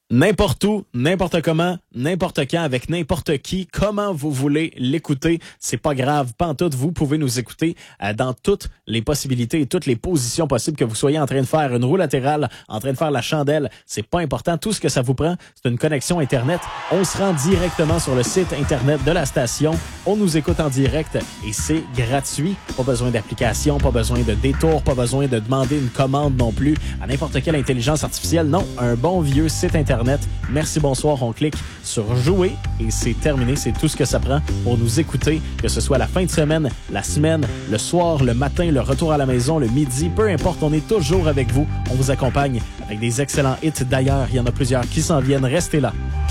N'importe où, n'importe comment, n'importe quand, avec n'importe qui, comment vous voulez l'écouter, c'est pas grave, pantoute, vous pouvez nous écouter dans toutes les possibilités et toutes les positions possibles, que vous soyez en train de faire une roue latérale, en train de faire la chandelle, c'est pas important, tout ce que ça vous prend, c'est une connexion Internet. On se rend directement sur le site Internet de la station, on nous écoute en direct et c'est gratuit, pas besoin d'application, pas besoin de détour, pas besoin de demander une commande non plus à n'importe quelle intelligence artificielle, non, un bon vieux site Internet. Merci, bonsoir, on clique sur jouer et c'est terminé. C'est tout ce que ça prend pour nous écouter, que ce soit la fin de semaine, la semaine, le soir, le matin, le retour à la maison, le midi, peu importe, on est toujours avec vous. On vous accompagne avec des excellents hits. D'ailleurs, il y en a plusieurs qui s'en viennent. Restez là.